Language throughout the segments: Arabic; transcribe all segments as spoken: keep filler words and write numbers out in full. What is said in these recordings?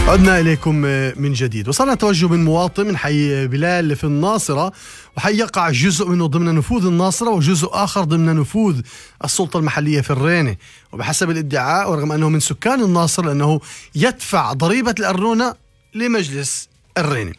عدنا إليكم من جديد. وصلنا توجه من مواطن من حي بلال في الناصرة، وحي يقع جزء منه ضمن نفوذ الناصرة وجزء آخر ضمن نفوذ السلطة المحلية في الرينة. وبحسب الادعاء ورغم أنه من سكان الناصرة لأنه يدفع ضريبة الأرنونة لمجلس الرينة.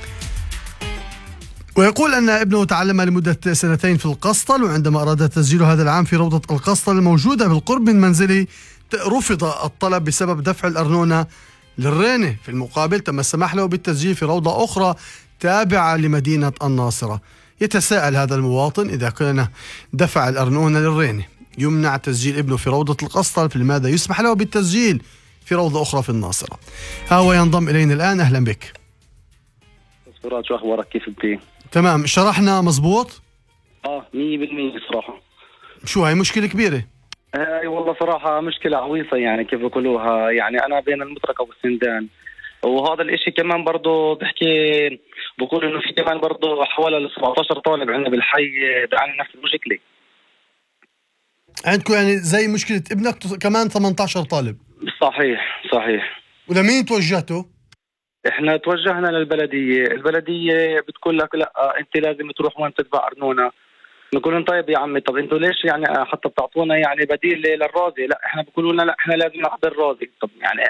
ويقول أن ابنه تعلم لمدة سنتين في القسطل، وعندما أراد تسجيل هذا العام في روضة القسطل الموجودة بالقرب من منزله رفض الطلب بسبب دفع الأرنونة للرينة. في المقابل تم السماح له بالتسجيل في روضة أخرى تابعة لمدينة الناصرة. يتساءل هذا المواطن إذا كان دفع الأرنونة للرينة يمنع تسجيل ابنه في روضة القسطل، فلماذا يسمح له بالتسجيل في روضة أخرى في الناصرة؟ ها هو ينضم إلينا الآن. أهلا بك. شو أخبارك؟ كيف انت؟ تمام، شرحنا مزبوط؟ اه مية بالمية صراحة. شو هاي مشكلة كبيرة؟ اي آه والله صراحة مشكلة عويصة، يعني كيف بقولوها، يعني أنا بين المطرقة والسندان. وهذا الاشي كمان برضه بحكي بقول إنه في كمان برضه حوالي سبعتاشر طالب عندنا بالحي بيعاني نفس المشكلة. عندكم يعني زي مشكلة ابنك كمان ثمانية عشر طالب؟ صحيح صحيح. ولمين توجهتوا؟ احنا توجهنا للبلدية، البلدية بتقول لك لا انت لازم تروح وين تدفع أرنونة. نقول لهم طيب يا عمي، طب انتوا ليش يعني حتى بتعطونا يعني بديل للرازي؟ لا احنا بيقولوا لنا لا احنا لازم ناخذ الرازي. طب يعني